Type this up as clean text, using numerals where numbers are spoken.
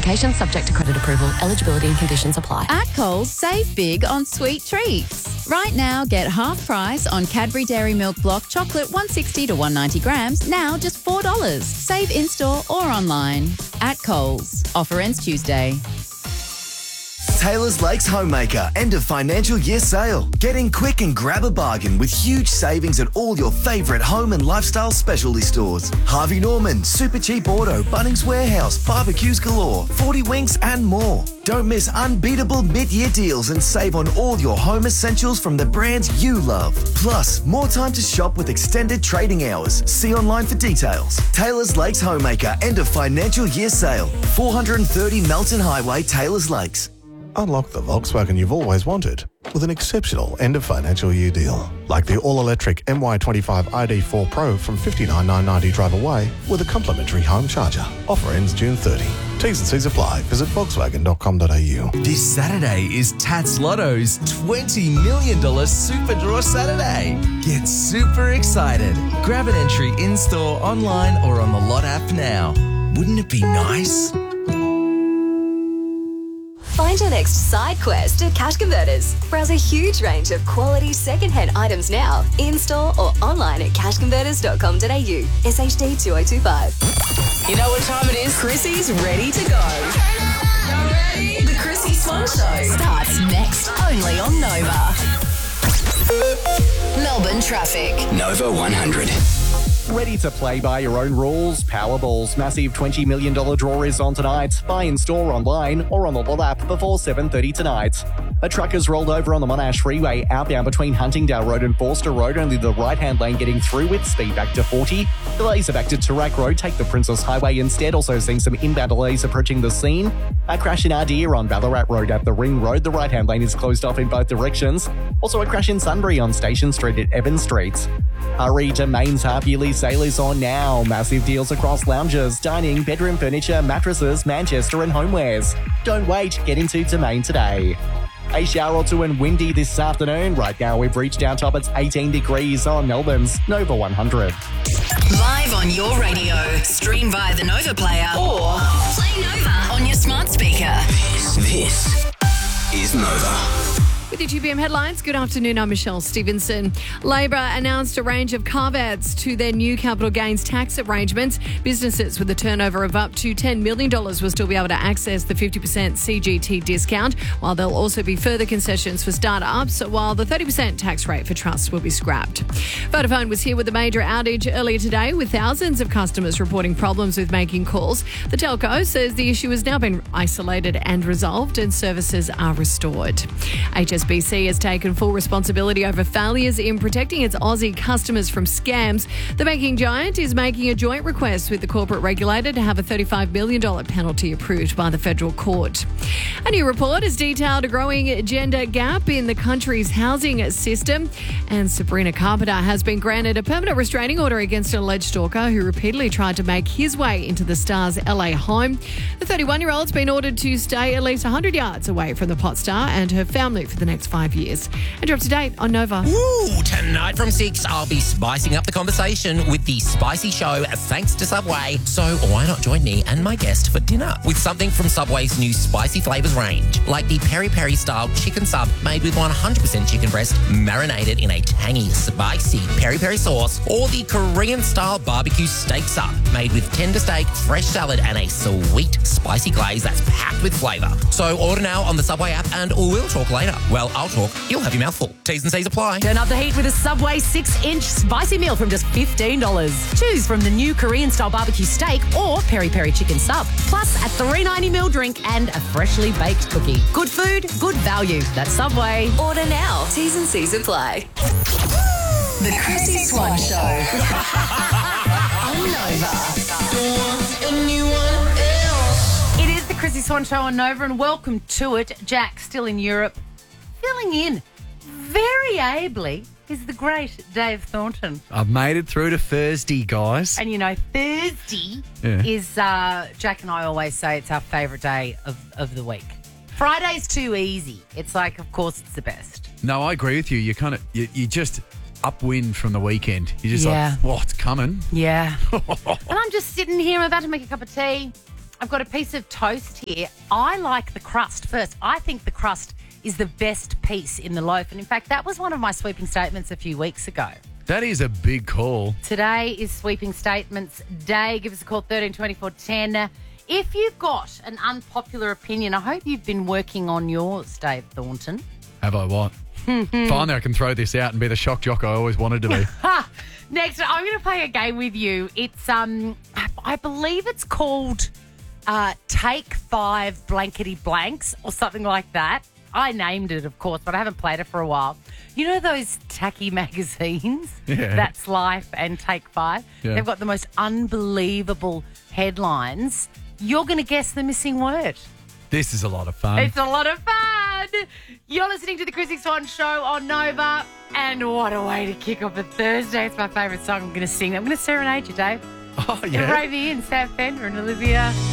Application subject to credit approval. Eligibility and conditions apply. At Coles, save big on sweet treats. Right now, get half price on Cadbury Dairy Milk Block Chocolate 160 to 190 grams, now just $4. Save in-store or online. At Coles. Offer ends Tuesday. Taylor's Lakes Homemaker end of financial year sale. Get in quick and grab a bargain with huge savings at all your favourite home and lifestyle specialty stores. Harvey Norman, Super Cheap Auto, Bunnings Warehouse, barbecues galore, 40 Winks and more. Don't miss unbeatable mid-year deals and save on all your home essentials from the brands you love. Plus, more time to shop with extended trading hours. See online for details. Taylor's Lakes Homemaker end of financial year sale. 430 Melton Highway, Taylor's Lakes. Unlock the Volkswagen you've always wanted with an exceptional end-of-financial year deal. Like the all-electric MY25 ID4 Pro from $59,990 drive away with a complimentary home charger. Offer ends June 30. T's and C's apply. Visit Volkswagen.com.au. This Saturday is Tats Lotto's $20 million Super Draw Saturday. Get super excited. Grab an entry in-store, online or on the Lot app now. Wouldn't it be nice? Find your next side quest at Cash Converters. Browse a huge range of quality second-hand items now, in-store or online at cashconverters.com.au. SHD 2025. You know what time it is? Chrissy's ready to go. You ready? The Chrissy Swan Show starts next, only on Nova. Melbourne traffic. Nova 100. Ready to play by your own rules? Powerball's massive $20 million draw is on tonight. Buy in store, online or on the Lot app before 7:30 tonight. A truck has rolled over on the Monash Freeway outbound between Huntingdale Road and Forster Road, only the right-hand lane getting through with speed back to 40. Delays are back to Tarak Road. Take the Princess Highway instead. Also seeing some inbound delays approaching the scene. A crash in Ardea on Ballarat Road at the Ring Road. The right-hand lane is closed off in both directions. Also a crash in Sunbury on Station Street at Evans Street. Hurry to Main's half-yearly sale is on now. Massive deals across lounges, dining, bedroom furniture, mattresses, Manchester and homewares. Don't wait, get into Domain today. A shower or two and windy this afternoon. Right now we've reached our top. It's 18 degrees on Melbourne's Nova 100. Live on your radio. Stream via the Nova player or play Nova on your smart speaker. This is Nova. With your 2 p.m. headlines, good afternoon, I'm Michelle Stevenson. Labor announced a range of carve-outs to their new capital gains tax arrangements. Businesses with a turnover of up to $10 million will still be able to access the 50% CGT discount, while there'll also be further concessions for start-ups, while the 30% tax rate for trusts will be scrapped. Vodafone was here with a major outage earlier today, with thousands of customers reporting problems with making calls. The telco says the issue has now been isolated and resolved, and services are restored. HSBC has taken full responsibility over failures in protecting its Aussie customers from scams. The banking giant is making a joint request with the corporate regulator to have a $35 million penalty approved by the federal court. A new report has detailed a growing gender gap in the country's housing system, and Sabrina Carpenter has been granted a permanent restraining order against an alleged stalker who repeatedly tried to make his way into the star's LA home. The 31-year-old's been ordered to stay at least 100 yards away from the pop star and her family for the next 5 years. And you're up to date on Nova. Ooh, tonight from 6, I'll be spicing up the conversation with the Spicy Show thanks to Subway. So why not join me and my guest for dinner with something from Subway's new spicy flavours range, like the peri-peri style chicken sub made with 100% chicken breast marinated in a tangy, spicy peri-peri sauce, or the Korean style barbecue steak sub made with tender steak, fresh salad and a sweet spicy glaze that's packed with flavour. So order now on the Subway app and we'll talk later. Well, I'll talk, you'll have your mouthful. T's and C's apply. Turn up the heat with a Subway 6-inch spicy meal from just $15. Choose from the new Korean-style barbecue steak or peri-peri chicken sub, plus a $3.90 drink and a freshly baked cookie. Good food, good value. That's Subway. Order now. T's and C's apply. The Chrissy Swan Show. On Nova. It is the Chrissy Swan Show on Nova, and welcome to it. Jack, still in Europe, filling in very ably is the great Dave Thornton. I've made it through to Thursday, guys. And you know, Thursday is, Jack and I always say it's our favourite day of the week. Friday's too easy. It's like, of course, it's the best. No, I agree with you. You kind of, you just upwind from the weekend. You're just like, what's coming? Yeah. And I'm just sitting here. I'm about to make a cup of tea. I've got a piece of toast here. I like the crust first. I think the crust is the best piece in the loaf. And in fact, that was one of my sweeping statements a few weeks ago. That is a big call. Today is Sweeping Statements Day. Give us a call, 132410. If you've got an unpopular opinion, I hope you've been working on yours, Dave Thornton. Have I what? Finally, I can throw this out and be the shock jock I always wanted to be. Next, I'm going to play a game with you. It's, I believe it's called Take 5 Blankety Blanks or something like that. I named it, of course, but I haven't played it for a while. You know those tacky magazines? Yeah. That's Life and Take 5? Yeah. They've got the most unbelievable headlines. You're going to guess the missing word. This is a lot of fun. It's a lot of fun. You're listening to the Chrissy Swan Show on Nova. And what a way to kick off a Thursday. It's my favourite song. I'm going to sing. I'm going to serenade you, Dave. Oh, yeah. Ravey and Sam Fender and Olivia